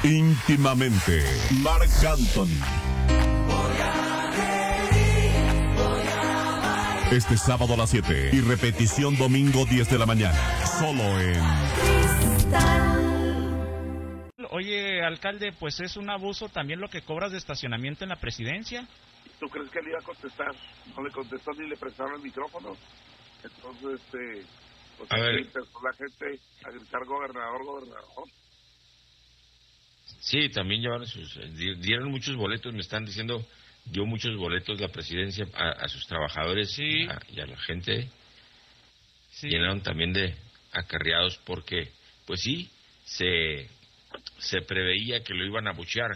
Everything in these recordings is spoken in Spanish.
Íntimamente, Marc Anthony. Este sábado a las 7 y repetición domingo 10 de la mañana. Solo en Oye, alcalde, pues es un abuso también lo que cobras de estacionamiento en la presidencia. ¿Tú crees que él iba a contestar? No le contestó ni le prestaron el micrófono. Entonces, pues a ver, empezó la gente a gritar gobernador, gobernador. Sí, también llevaron dieron muchos boletos, me están diciendo, dio muchos boletos la presidencia a sus trabajadores, sí, y a la gente. Sí. Llenaron también de acarreados porque, pues sí, se preveía que lo iban a abuchear.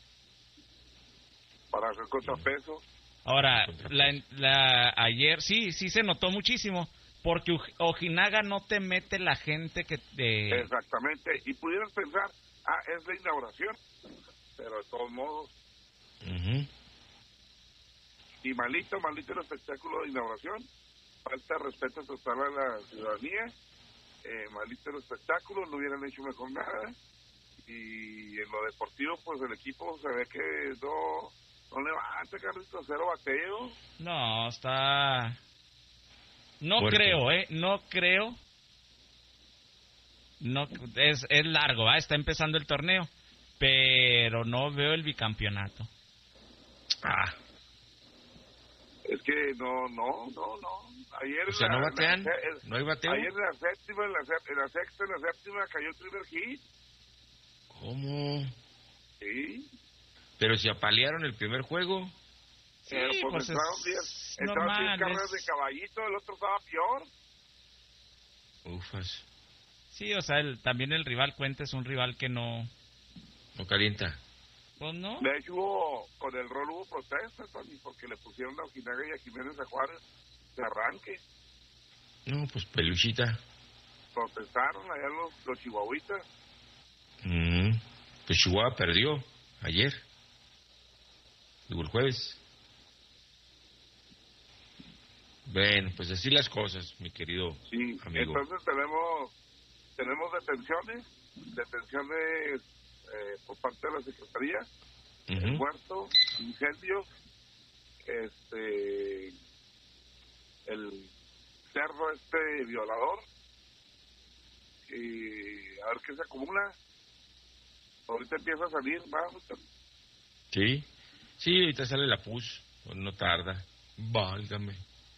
Para hacer contrapeso. Ahora, ayer sí se notó muchísimo, porque Ojinaga no te mete la gente que te... Exactamente, y pudieras pensar, es la inauguración, pero de todos modos. Uh-huh. Y malito el espectáculo de inauguración, falta de respeto total a la ciudadanía, malito el espectáculo, no hubieran hecho mejor nada, y en lo deportivo, pues el equipo se ve que no levanta, Carlitos, cero bateo. No, está... No Fuerte. creo. No, es largo, está empezando el torneo, pero no veo el bicampeonato. Es que no. Ayer o sea, ¿no batean? ¿No hay bateo? Ayer en la sexta, en la séptima cayó el primer hit. ¿Cómo? Sí. Pero si apalearon el primer juego. Sí, pues entraron 10 carreras de caballito, el otro estaba peor. Ufas. Sí, o sea, también el rival Cuenta es un rival que no calienta. Pues no. De hecho, con el rol hubo protestas, Tony, porque le pusieron a Ojinaga y a Jiménez a Juárez de arranque. No, pues peluchita. Protestaron allá los chihuahuitas. Pues Chihuahua perdió ayer. Digo, el jueves. Bueno, pues así las cosas, mi querido amigo. Entonces tenemos detenciones por parte de la Secretaría, el muerto, incendio, el cerdo violador, y a ver qué se acumula. Ahorita empieza a salir más. Sí, ahorita sale la PUS, no tarda. Válgame.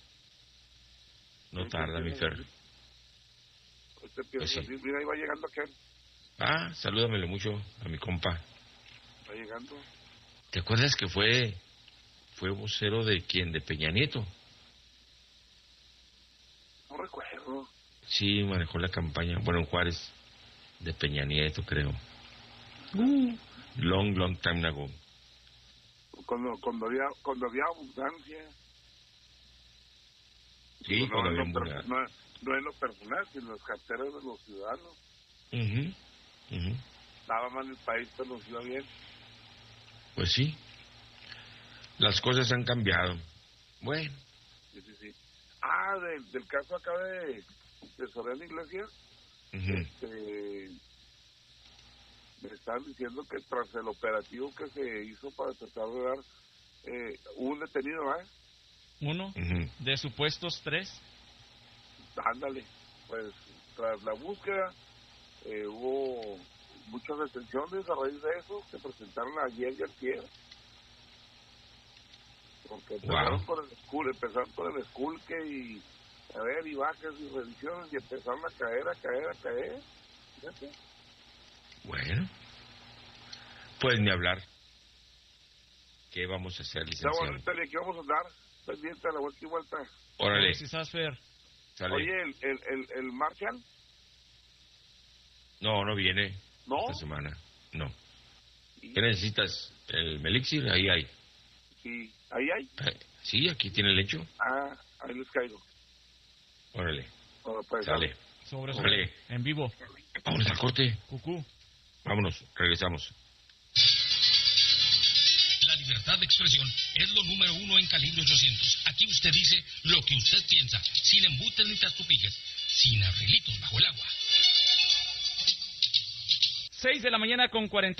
No tarda, mi Fer. Ahorita empieza a salir, mira, ahí va llegando aquel. Salúdamelo mucho a mi compa. Va llegando. ¿Te acuerdas que fue vocero de quién? ¿De Peña Nieto? No recuerdo. Sí, manejó la campaña, en Juárez, de Peña Nieto, creo. Long time ago. Cuando había abundancia. Sí, no en lo personal, sino en las carteras de los ciudadanos. Nada más el país te nos iba bien. Pues sí, las cosas han cambiado. Bueno. Sí. Del caso acá de Soriano Iglesias, me estaban diciendo que tras el operativo que se hizo para tratar de dar un detenido, uno, de supuestos 3. Ándale, pues tras la búsqueda hubo muchas detenciones a raíz de eso, se presentaron ayer y ayer, porque empezaron con el esculque y y bajas y revisiones y empezaron a caer. Fíjate. Bueno, pues ni hablar. ¿Qué vamos a hacer, licenciado? Ahorita le vamos a dar pendiente a la vuelta y vuelta. Órale. Si sabes, Fer. Sale. Oye, el Marshall. No viene. ¿No? Esta semana. No. ¿Qué necesitas? ¿El Melixir? Ahí hay. Sí, ahí hay. Sí, aquí tiene el lecho. Ahí les caigo. Órale. Pues, sale. Sobre. En vivo. Vámonos al corte. Cucú. Vámonos, regresamos. La libertad de expresión es lo número 1 en Calibre 800. Aquí usted dice lo que usted piensa, sin embutes ni trastupijes, sin arreglitos bajo el agua. 6 de la mañana con 40.